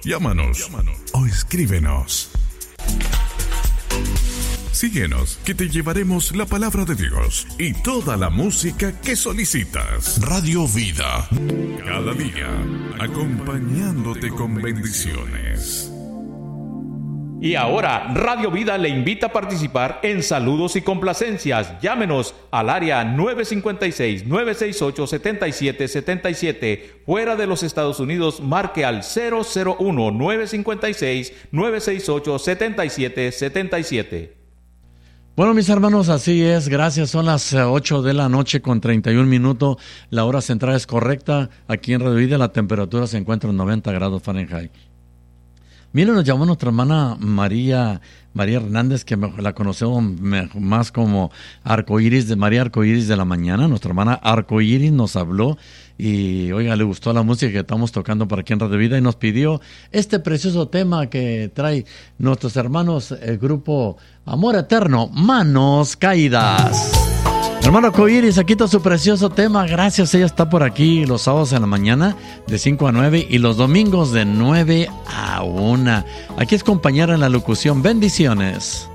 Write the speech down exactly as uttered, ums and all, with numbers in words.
Llámanos, Llámanos. o escríbenos. Síguenos, que te llevaremos la palabra de Dios y toda la música que solicitas. Radio Vida, cada día, acompañándote con bendiciones. Y ahora, Radio Vida le invita a participar en saludos y complacencias. Llámenos al área nueve cinco seis, nueve seis ocho, siete siete siete siete. Fuera de los Estados Unidos, marque al cero cero uno, nueve cinco seis, nueve seis ocho, siete siete siete siete. Bueno, mis hermanos, así es. Gracias. Son las ocho de la noche con treinta y un minutos. La hora central es correcta. Aquí en Radio Vida la temperatura se encuentra en noventa grados Fahrenheit. Miren, nos llamó nuestra hermana María María Hernández, que la conocemos más como Arcoíris, de María Arcoíris de la Mañana. Nuestra hermana Arcoíris nos habló y, oiga, le gustó la música que estamos tocando para aquí en Radio Vida y nos pidió este precioso tema que trae nuestros hermanos, el grupo Amor Eterno, Manos Caídas. Hermano Arcoíris, aquí está su precioso tema. Gracias, ella está por aquí los sábados en la mañana de cinco a nueve y los domingos de nueve a una. Aquí es compañera en la locución. Bendiciones.